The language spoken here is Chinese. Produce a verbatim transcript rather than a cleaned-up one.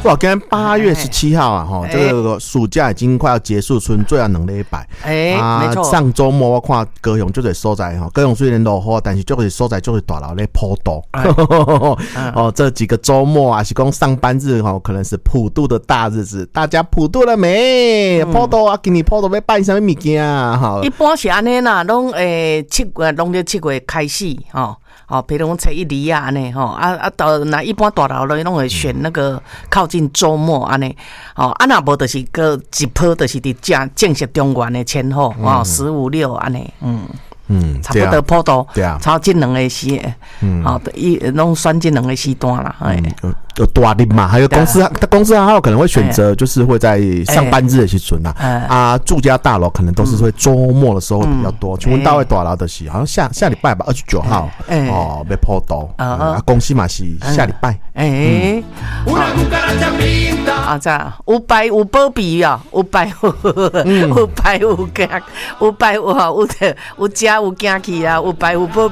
哇，今天八月十七号啊，哈，这个暑假已经快要结束，剩最后两礼拜。 哎，没错。 上周末我看高雄就侪所在哈，高雄虽然落雨，但是就侪所在就会大楼咧普渡。哦，这几个周末啊，是讲上班日哈，可能是普渡的大日子，大家普渡了没？普渡啊，今年普渡要办什么物件啊？哈， 一般是安尼啦，拢诶七月，农历七月开始吼。哦，比如讲初一二啊，安尼吼，啊啊，到那一般大楼咧，拢会选那个靠近周末安尼，哦，啊那无就是个一波，就是伫正正式中元的前后，哦，十五六安尼，嗯。嗯，差不多普渡，对啊，超这两个时，嗯，好的，一弄选这两个时段啦，哎、 嗯，有大日嘛，还有公司，公司还有可能会选择，就是会在上班日的时阵啦，啊，住家大楼可能都是会周末的时候会比较多。请问大卫大楼的是好像下下礼拜吧，二十九号哦，要普渡，啊，公司嘛是下礼拜，哎， 啊，这有拜有保庇啊，有拜有拜有家，有拜有有有家。有行去啊，有拜有保